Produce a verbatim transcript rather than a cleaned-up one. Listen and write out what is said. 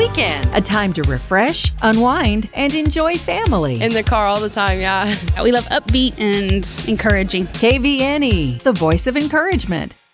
weekend. A time to refresh, unwind, and enjoy family. In the car all the time, yeah. We love upbeat and encouraging. K V N E, the voice of encouragement.